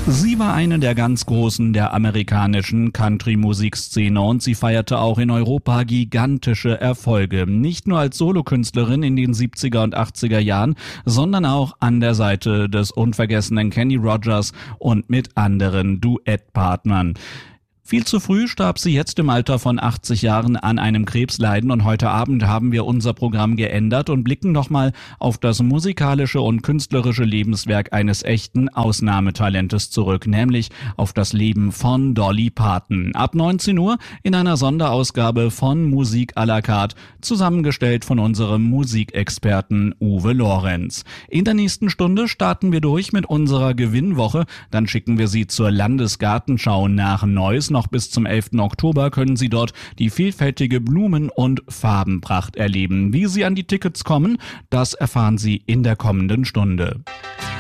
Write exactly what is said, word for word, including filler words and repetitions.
Sie war eine der ganz Großen der amerikanischen Country-Musikszene und sie feierte auch in Europa gigantische Erfolge. Nicht nur als Solokünstlerin in den siebziger und achtziger Jahren, sondern auch an der Seite des unvergessenen Kenny Rogers und mit anderen Duettpartnern. Viel zu früh starb sie jetzt im Alter von achtzig Jahren an einem Krebsleiden und heute Abend haben wir unser Programm geändert und blicken nochmal auf das musikalische und künstlerische Lebenswerk eines echten Ausnahmetalentes zurück, nämlich auf das Leben von Dolly Parton. Ab neunzehn Uhr in einer Sonderausgabe von Musik à la carte, zusammengestellt von unserem Musikexperten Uwe Lorenz. In der nächsten Stunde starten wir durch mit unserer Gewinnwoche, dann schicken wir Sie zur Landesgartenschau nach Neuss. Noch bis zum elften Oktober können Sie dort die vielfältige Blumen- und Farbenpracht erleben. Wie Sie an die Tickets kommen, das erfahren Sie in der kommenden Stunde.